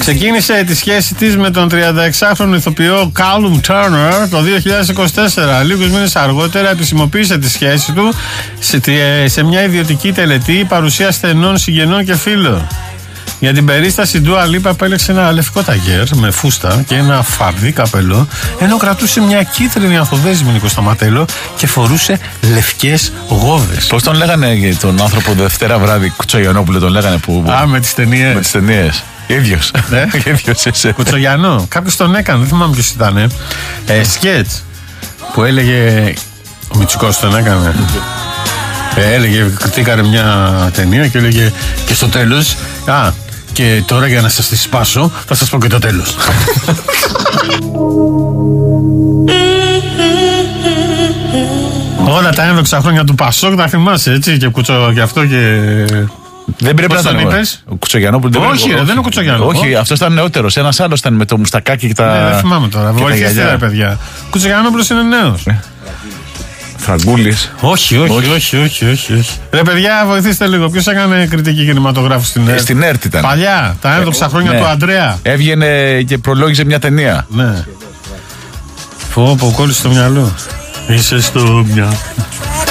Ξεκίνησε τη σχέση της με τον 36χρονο ηθοποιό Callum Turner το 2024. Λίγους μήνες αργότερα επισημοποίησε τη σχέση του σε μια ιδιωτική τελετή παρουσία στενών συγγενών και φίλων. Για την περίσταση, Dua Lipa επέλεξε ένα λευκό ταγέρ με φούστα και ένα φαρδί καπελό, ενώ κρατούσε μια κίτρινη ανθοδέσμη Νικοσταματέλο και φορούσε λευκές γόβες. Πώς τον λέγανε τον άνθρωπο Δευτέρα βράδυ, Κουτσογιανόπουλο τον λέγανε που. Με τις ταινίες. Με τις ταινίες. Ίδιος. Ίδιος εσύ. Κουτσογιανό. Κάποιος τον έκανε, δεν θυμάμαι ποιος ήταν. Σκέτς που έλεγε. Ο Μητσικός τον έκανε. Έλεγε, κριτήκαρε μια ταινία και έλεγε και στο τέλος. Και τώρα για να σας τη σπάσω θα σας πω και το τέλος. Όλα τα ένδοξα χρόνια του Πασόκ τα θυμάσαι, έτσι, και Κουτσο και αυτό και... Δεν πρέπει να τον είπες. Ο Κουτσογιανόπουλο. Όχι, δεν είναι ο Κουτσογιανόπουλο. Όχι, αυτός ήταν νεότερος. Ένας άλλος ήταν με το μουστακάκι και τα. Δεν θυμάμαι τώρα. Βοηθήστε, παιδιά. Ο Κουτσογιανόπουλος είναι νέος. Φραγκούλης. Όχι. Ρε παιδιά, βοηθήστε λίγο. Ποιος έκανε κριτική κινηματογράφου στην ΕΡΤ? Στην ΕΡΤ ήταν. Παλιά, τα ένδοξα χρόνια του Αντρέα. Έβγαινε και προλόγιζε μια ταινία. Ναι. Πω, κόλλησε στο μυαλό. Είσαι στο μυαλό.